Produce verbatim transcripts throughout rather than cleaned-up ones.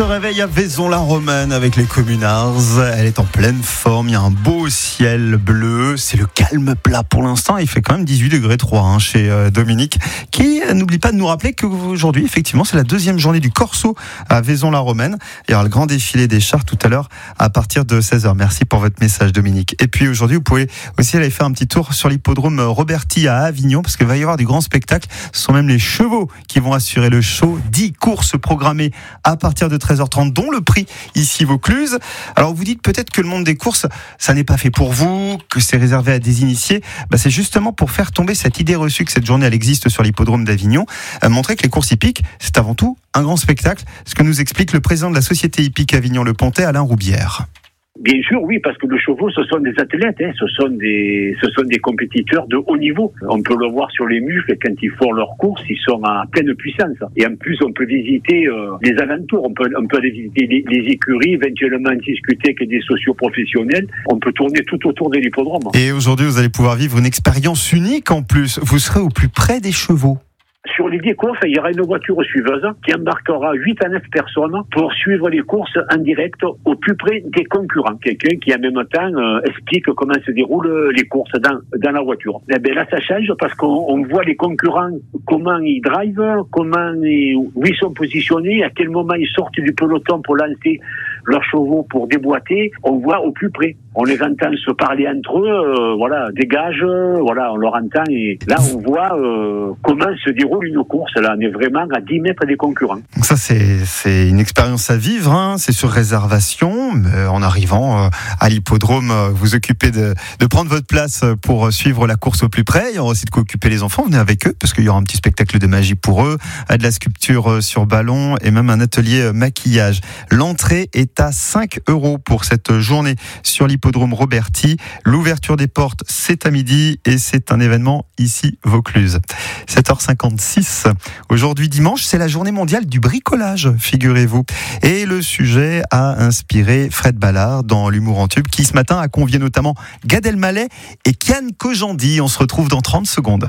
se réveille à Vaison-la-Romaine avec les communards. Elle est en pleine forme, il y a un beau ciel bleu, c'est le calme plat pour l'instant. Il fait quand même dix-huit degrés trois hein, chez euh, Dominique, qui euh, n'oublie pas de nous rappeler qu'aujourd'hui, effectivement, c'est la deuxième journée du Corso à Vaison-la-Romaine. Il y aura le grand défilé des chars tout à l'heure à partir de seize heures. Merci pour votre message, Dominique. Et puis aujourd'hui, vous pouvez aussi aller faire un petit tour sur l'hippodrome Roberti à Avignon, parce qu'il va y avoir du grand spectacle. Ce sont même les chevaux qui vont assurer le show. dix courses programmées à partir de treize heures trente, dont le prix ici Vaucluse. Alors vous dites peut-être que le monde des courses, ça n'est pas fait pour vous, que c'est réservé à des initiés. Bah, c'est justement pour faire tomber cette idée reçue que cette journée elle existe sur l'hippodrome d'Avignon, euh, montrer que les courses hippiques, c'est avant tout un grand spectacle. Ce que nous explique le président de la société hippique Avignon-le-Pontet, Alain Roubière. Bien sûr, oui, parce que les chevaux, ce sont des athlètes, hein, ce sont des, ce sont des compétiteurs de haut niveau. On peut le voir sur les muscles, quand ils font leurs courses, ils sont à pleine puissance. Et en plus, on peut visiter euh, les alentours, on peut, on peut aller visiter les, les écuries, éventuellement discuter avec des socioprofessionnels. On peut tourner tout autour de l'hippodrome. Et aujourd'hui, vous allez pouvoir vivre une expérience unique en plus. Vous serez au plus près des chevaux. Sur les dix courses, il y aura une voiture suiveuse qui embarquera huit à neuf personnes pour suivre les courses en direct au plus près des concurrents. Quelqu'un qui en même temps euh, explique comment se déroulent les courses dans, dans la voiture. Et bien là, ça change parce qu'on on voit les concurrents, comment ils drivent, comment ils, où ils sont positionnés, à quel moment ils sortent du peloton pour lancer leurs chevaux pour déboîter. On voit au plus près. On les entend se parler entre eux, euh, voilà, dégage, euh, voilà, on leur entend et là on voit euh, comment se déroule une course. Là, on est vraiment à dix mètres des concurrents. Donc ça, c'est, c'est une expérience à vivre, hein. C'est sur réservation. Mais en arrivant euh, à l'hippodrome, euh, vous occupez de, de prendre votre place pour suivre la course au plus près. Il y aura aussi de quoi occuper les enfants. Venez avec eux parce qu'il y aura un petit spectacle de magie pour eux, de la sculpture sur ballon et même un atelier maquillage. L'entrée est à cinq euros pour cette journée sur l'hippodrome Roberti. L'ouverture des portes, c'est à midi et c'est un événement ici Vaucluse. sept heures cinquante-six. Aujourd'hui dimanche, c'est la journée mondiale du bricolage, figurez-vous. Et le sujet a inspiré Fred Ballard dans l'humour en tube qui ce matin a convié notamment Gad Elmaleh et Kian Kojandi. On se retrouve dans trente secondes.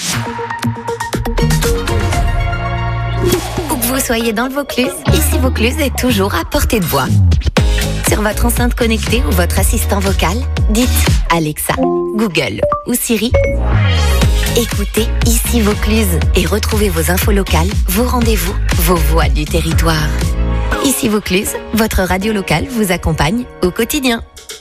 Où que vous soyez dans le Vaucluse, ici Vaucluse est toujours à portée de voix. Sur votre enceinte connectée ou votre assistant vocal, dites Alexa, Google ou Siri. Écoutez Ici Vaucluse et retrouvez vos infos locales, vos rendez-vous, vos voix du territoire. Ici Vaucluse, votre radio locale vous accompagne au quotidien.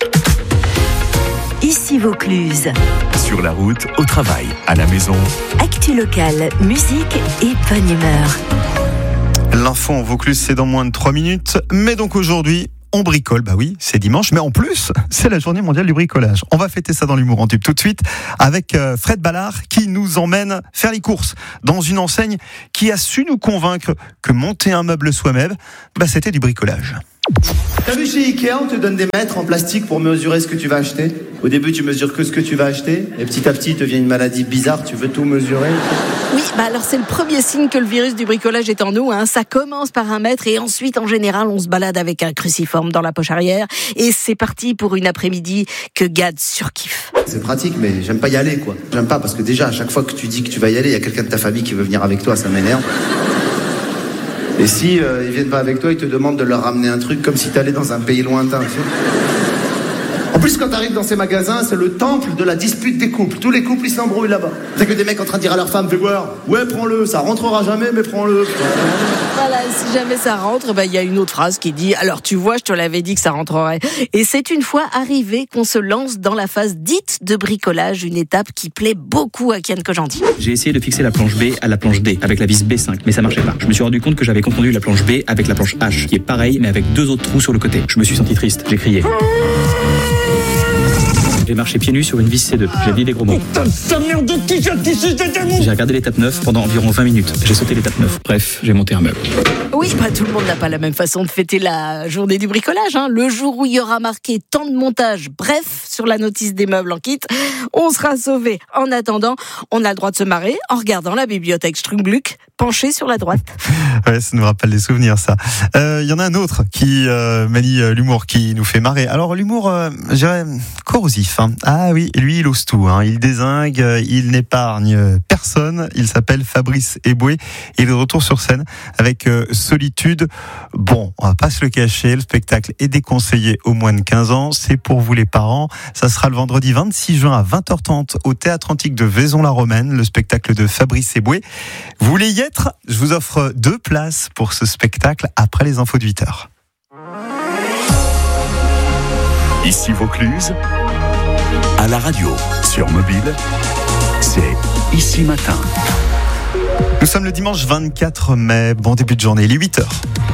Ici Vaucluse. Sur la route, au travail, à la maison. Actu locale, musique et bonne humeur. L'info en Vaucluse, c'est dans moins de trois minutes. Mais donc aujourd'hui, on bricole, bah oui, c'est dimanche, mais en plus, c'est la journée mondiale du bricolage. On va fêter ça dans l'humour en tube tout de suite avec Fred Ballard qui nous emmène faire les courses dans une enseigne qui a su nous convaincre que monter un meuble soi-même, bah c'était du bricolage. T'as vu chez Ikea, on te donne des mètres en plastique pour mesurer ce que tu vas acheter. Au début, tu mesures que ce que tu vas acheter, et petit à petit, il te vient une maladie bizarre, tu veux tout mesurer. Oui, bah alors c'est le premier signe que le virus du bricolage est en nous, hein. Ça commence par un mètre et ensuite, en général, on se balade avec un cruciforme dans la poche arrière et c'est parti pour une après-midi que Gad surkiffe. C'est pratique, mais j'aime pas y aller, quoi. J'aime pas parce que déjà, à chaque fois que tu dis que tu vas y aller, il y a quelqu'un de ta famille qui veut venir avec toi, ça m'énerve. Et si euh, ils viennent pas avec toi, ils te demandent de leur ramener un truc comme si t'allais dans un pays lointain. Tu sais. En plus, quand t'arrives dans ces magasins, c'est le temple de la dispute des couples. Tous les couples, ils s'embrouillent là-bas. C'est que des mecs en train de dire à leur femme, fais voir, ouais, prends-le, ça rentrera jamais, mais prends-le. Voilà, si jamais ça rentre, bah, il y a une autre phrase qui dit, alors tu vois, je te l'avais dit que ça rentrerait. Et c'est une fois arrivé qu'on se lance dans la phase dite de bricolage, une étape qui plaît beaucoup à Kian Kojandi. J'ai essayé de fixer la planche B à la planche D avec la vis B cinq, mais ça marchait pas. Je me suis rendu compte que j'avais confondu la planche B avec la planche H, qui est pareil, mais avec deux autres trous sur le côté. Je me suis senti triste, j'ai crié. J'ai marché pieds nus sur une vis C deux. J'ai dit des gros mots. J'ai regardé l'étape neuf pendant environ vingt minutes. J'ai sauté l'étape neuf. Bref, j'ai monté un meuble. Oui, bah, tout le monde n'a pas la même façon de fêter la journée du bricolage, hein. Le jour où il y aura marqué temps de montage, bref, sur la notice des meubles en kit, on sera sauvé. En attendant, on a le droit de se marrer en regardant la bibliothèque Strungbluck penchée sur la droite. Ouais, ça nous rappelle des souvenirs, ça. Il euh, y en a un autre qui euh, manie euh, l'humour, qui nous fait marrer. Alors, l'humour, euh, je dirais, corrosif. Hein. Ah oui, lui, il ose tout. Hein. Il dézingue, il n'épargne personne. Il s'appelle Fabrice Eboué. Il est de retour sur scène avec euh, ce solitude. Bon, on va pas se le cacher, le spectacle est déconseillé aux moins de quinze ans. C'est pour vous les parents. Ça sera le vendredi vingt-six juin à vingt heures trente au Théâtre Antique de Vaison-la-Romaine, le spectacle de Fabrice Eboué. Vous voulez y être ? Je vous offre deux places pour ce spectacle après les infos de huit heures. Ici Vaucluse, à la radio, sur mobile, c'est Ici Matin. Nous sommes le dimanche vingt-quatre mai, bon début de journée, il est huit heures.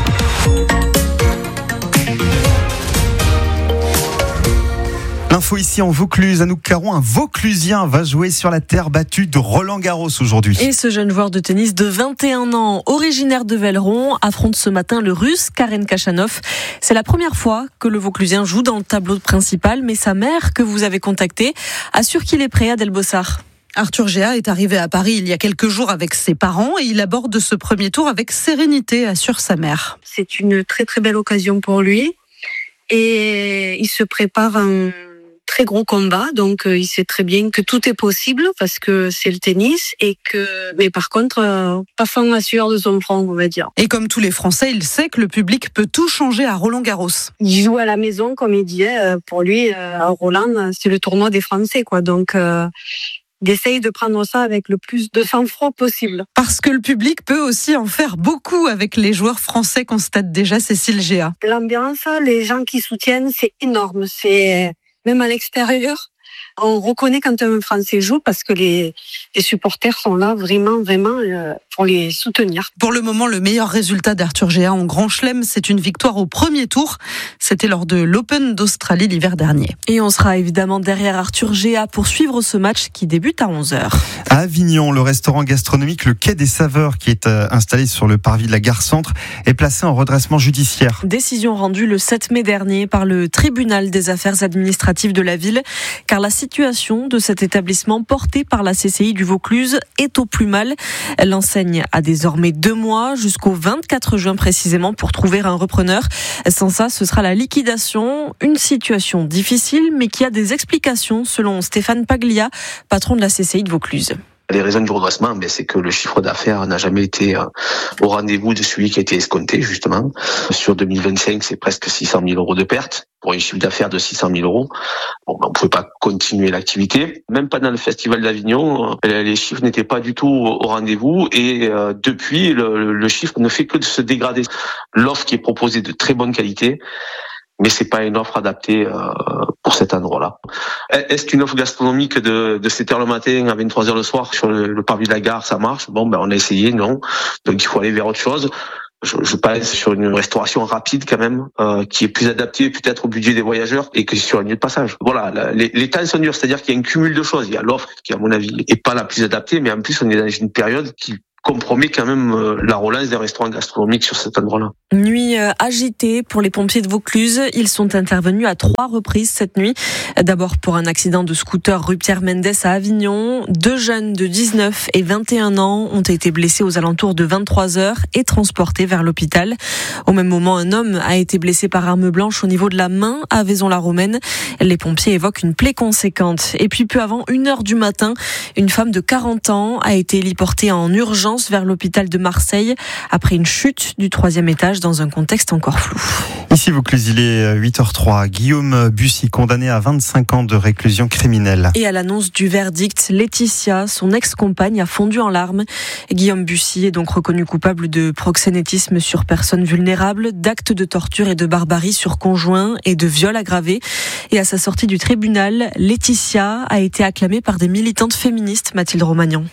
L'info ici en Vaucluse, Anouk Caron, un Vauclusien va jouer sur la terre battue de Roland-Garros aujourd'hui. Et ce jeune joueur de tennis de vingt et un ans, originaire de Velleron, affronte ce matin le Russe Karen Khachanov. C'est la première fois que le Vauclusien joue dans le tableau principal, mais sa mère, que vous avez contactée, assure qu'il est prêt à Delbossard. Arthur Géat est arrivé à Paris il y a quelques jours avec ses parents et il aborde ce premier tour avec sérénité, assure sa mère. C'est une très très belle occasion pour lui et il se prépare un très gros combat, donc euh, il sait très bien que tout est possible parce que c'est le tennis et que, mais par contre, euh, pas fan à sueur de son front, on va dire. Et comme tous les Français, il sait que le public peut tout changer à Roland-Garros. Il joue à la maison, comme il disait. Euh, pour lui, euh, à Roland, c'est le tournoi des Français, quoi. Donc, euh, il essaye de prendre ça avec le plus de sang-froid possible. Parce que le public peut aussi en faire beaucoup avec les joueurs français, constate déjà Cécile Géat. L'ambiance, les gens qui soutiennent, c'est énorme. C'est même à l'extérieur, on reconnaît quand un Français joue parce que les, les supporters sont là vraiment, vraiment euh, pour les soutenir. Pour le moment, le meilleur résultat d'Arthur Géat en Grand Chelem, c'est une victoire au premier tour. C'était lors de l'Open d'Australie l'hiver dernier. Et on sera évidemment derrière Arthur Géat pour suivre ce match qui débute à onze heures. À Avignon, le restaurant gastronomique Le Quai des Saveurs, qui est installé sur le parvis de la gare Centre, est placé en redressement judiciaire. Décision rendue le sept mai dernier par le tribunal des affaires administratives de la ville, car la situation de cet établissement porté par la C C I du Vaucluse est au plus mal. L'enseigne a désormais deux mois, jusqu'au vingt-quatre juin précisément, pour trouver un repreneur. Sans ça, ce sera la liquidation. Une situation difficile, mais qui a des explications, selon Stéphane Paglia, patron de la C C I de Vaucluse. Les raisons du redressement, ben, c'est que le chiffre d'affaires n'a jamais été euh, au rendez-vous de celui qui a été escompté, justement. Sur deux mille vingt-cinq, c'est presque six cent mille euros de perte pour un chiffre d'affaires de six cent mille euros. Bon, ben, on ne pouvait pas continuer l'activité. Même pendant le Festival d'Avignon, euh, les chiffres n'étaient pas du tout au rendez-vous et euh, depuis, le, le chiffre ne fait que de se dégrader. L'offre qui est proposée est de très bonne qualité, mais c'est pas une offre adaptée euh, pour cet endroit-là. Est-ce qu'une offre gastronomique de, de sept heures le matin à vingt-trois heures le soir sur le, le parvis de la gare, ça marche? Bon, ben on a essayé, non. Donc il faut aller vers autre chose. Je, je pense sur une restauration rapide quand même, euh, qui est plus adaptée peut-être au budget des voyageurs et que sur un lieu de passage. Voilà, la, les, les temps sont durs, c'est-à-dire qu'il y a un cumul de choses. Il y a l'offre qui, à mon avis, est pas la plus adaptée, mais en plus on est dans une période qui compromet quand même euh, la relance des restaurants gastronomiques sur cet endroit-là. Nuit euh, agitée pour les pompiers de Vaucluse. Ils sont intervenus à trois reprises cette nuit. D'abord pour un accident de scooter rue Pierre Mendès à Avignon. Deux jeunes de dix-neuf et vingt et un ans ont été blessés aux alentours de vingt-trois heures et transportés vers l'hôpital. Au même moment, un homme a été blessé par arme blanche au niveau de la main à Vaison-la-Romaine. Les pompiers évoquent une plaie conséquente. Et puis peu avant une heure du matin, une femme de quarante ans a été héliportée en urgence vers l'hôpital de Marseille après une chute du troisième étage dans un contexte encore flou. Ici Vaucluse, il est huit heures trois. Guillaume Bussy, condamné à vingt-cinq ans de réclusion criminelle. Et à l'annonce du verdict, Laetitia, son ex-compagne, a fondu en larmes. Guillaume Bussy est donc reconnu coupable de proxénétisme sur personnes vulnérables, d'actes de torture et de barbarie sur conjoint et de viol aggravé. Et à sa sortie du tribunal, Laetitia a été acclamée par des militantes féministes, Mathilde Romagnan.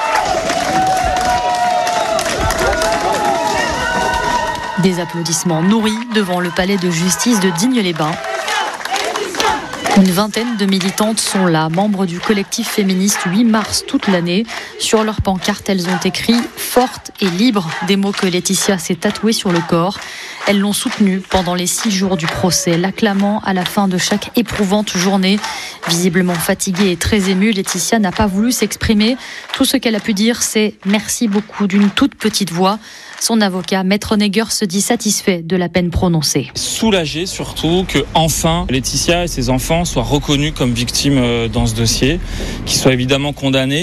Des applaudissements nourris devant le palais de justice de Digne-les-Bains. Une vingtaine de militantes sont là, membres du collectif féministe huit mars toute l'année. Sur leur pancarte, elles ont écrit « Forte et libre », des mots que Laetitia s'est tatoués sur le corps. Elles l'ont soutenue pendant les six jours du procès, l'acclamant à la fin de chaque éprouvante journée. Visiblement fatiguée et très émue, Laetitia n'a pas voulu s'exprimer. Tout ce qu'elle a pu dire, c'est « merci beaucoup » d'une toute petite voix. Son avocat, Maître Neger, se dit satisfait de la peine prononcée. Soulagé surtout que enfin Laetitia et ses enfants soient reconnus comme victimes dans ce dossier, qu'ils soient évidemment condamnés,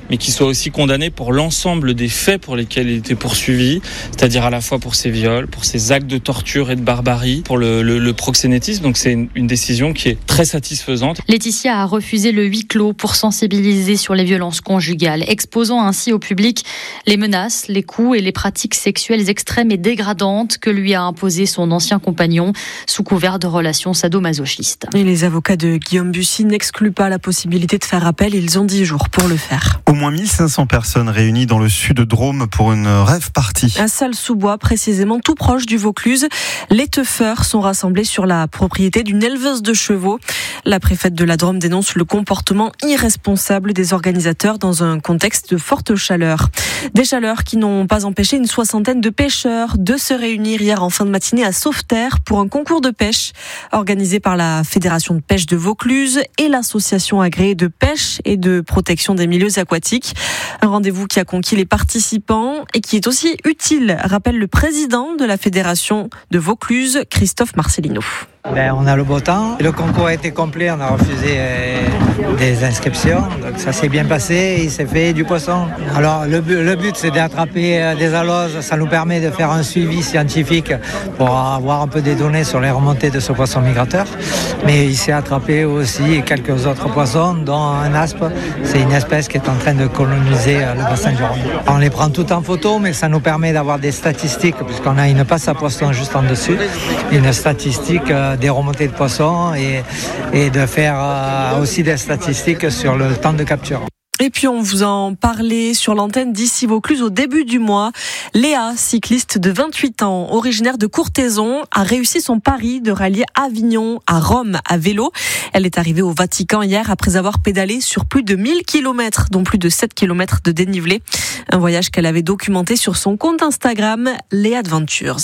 mais qu'il soit aussi condamné pour l'ensemble des faits pour lesquels il était poursuivi, c'est-à-dire à la fois pour ses viols, pour ses actes de torture et de barbarie, pour le, le, le proxénétisme. Donc c'est une, une décision qui est très satisfaisante. Laetitia a refusé le huis clos pour sensibiliser sur les violences conjugales, exposant ainsi au public les menaces, les coups et les pratiques sexuelles extrêmes et dégradantes que lui a imposées son ancien compagnon sous couvert de relations sadomasochistes. Et les avocats de Guillaume Bussy n'excluent pas la possibilité de faire appel. Ils ont dix jours pour le faire. Au moins mille cinq cents personnes réunies dans le sud de Drôme pour une rave party. À Salles-sous-Bois, précisément tout proche du Vaucluse, les teufeurs sont rassemblés sur la propriété d'une éleveuse de chevaux. La préfète de la Drôme dénonce le comportement irresponsable des organisateurs dans un contexte de forte chaleur. Des chaleurs qui n'ont pas empêché une soixantaine de pêcheurs de se réunir hier en fin de matinée à Sauveterre pour un concours de pêche organisé par la Fédération de pêche de Vaucluse et l'association agréée de pêche et de protection des milieux aquatiques. Un rendez-vous qui a conquis les participants et qui est aussi utile, rappelle le président de la Fédération de Vaucluse, Christophe Marcelino. Ben, on a le beau temps. Le concours a été complet, on a refusé euh, des inscriptions. Donc ça s'est bien passé, il s'est fait du poisson. Alors le, le but c'est d'attraper euh, des aloses, ça nous permet de faire un suivi scientifique pour avoir un peu des données sur les remontées de ce poisson migrateur. Mais il s'est attrapé aussi quelques autres poissons, dont un aspe. C'est une espèce qui est en train de coloniser euh, le bassin du Rhône. On les prend toutes en photo, mais ça nous permet d'avoir des statistiques, puisqu'on a une passe à poisson juste en dessus, une statistique euh, des remontées de poissons et, et de faire euh, aussi des statistiques sur le temps de capture. Et puis on vous en parlait sur l'antenne d'Ici Vaucluse au début du mois. Léa, cycliste de vingt-huit ans, originaire de Courthézon, a réussi son pari de rallier Avignon à Rome à vélo. Elle est arrivée au Vatican hier après avoir pédalé sur plus de mille kilomètres, dont plus de sept kilomètres de dénivelé. Un voyage qu'elle avait documenté sur son compte Instagram, Léa Adventures.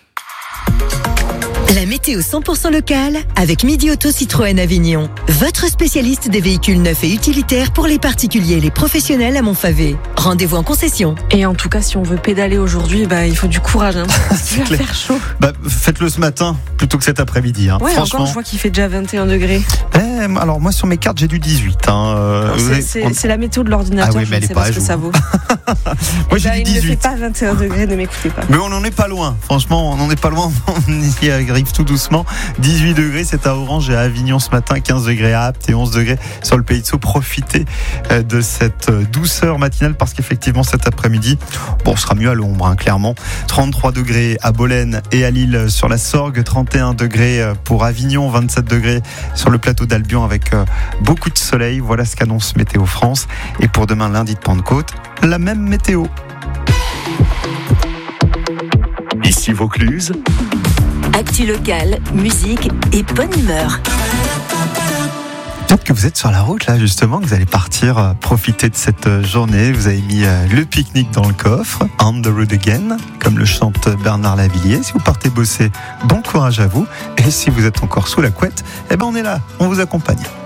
La météo cent pour cent locale avec Midi Auto Citroën Avignon. Votre spécialiste des véhicules neufs et utilitaires pour les particuliers et les professionnels à Montfavet. Rendez-vous en concession. Et en tout cas, si on veut pédaler aujourd'hui, bah, il faut du courage. Hein. Il va faire chaud. Bah, faites-le ce matin plutôt que cet après-midi. Hein. Ouais, franchement. Encore, je vois qu'il fait déjà vingt et un degrés. Eh, alors moi, sur mes cartes, j'ai du dix-huit. Hein. Euh, c'est, avez... c'est, c'est la météo de l'ordinateur. Ah oui, mais elle je est sais pas pas ce que ça vaut. Moi, j'ai bah, du il dix-huit. ne fait pas vingt et un degrés, ne m'écoutez pas. Mais on n'en est pas loin. Franchement, on n'en est pas loin. On y arrive tout doucement. dix-huit degrés, c'est à Orange et à Avignon ce matin. quinze degrés à Apt et onze degrés sur le Pays de Sceaux. Profitez de cette douceur matinale parce qu'effectivement, cet après-midi, bon, on sera mieux à l'ombre, hein, clairement. trente-trois degrés à Bolène et à Lille sur la Sorgue. trente et un degrés pour Avignon. vingt-sept degrés sur le plateau d'Albion avec beaucoup de soleil. Voilà ce qu'annonce Météo France. Et pour demain, lundi de Pentecôte, la même météo. Ici Vaucluse. Actu locale, musique et bonne humeur. Peut-être que vous êtes sur la route là justement, que vous allez partir euh, profiter de cette journée. Vous avez mis euh, le pique-nique dans le coffre, On the road again, comme le chante Bernard Lavilliers. Si vous partez bosser, bon courage à vous. Et si vous êtes encore sous la couette, eh ben on est là, on vous accompagne.